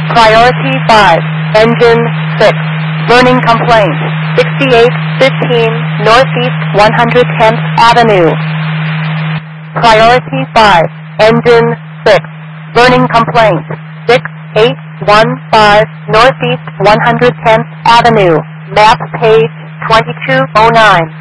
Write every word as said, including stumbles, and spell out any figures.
Priority five, engine six, burning complaint, sixty-eight fifteen Northeast one hundred tenth Avenue. Priority five, engine six, burning complaint, six eight one five Northeast one hundred tenth Avenue, map page twenty-two oh nine.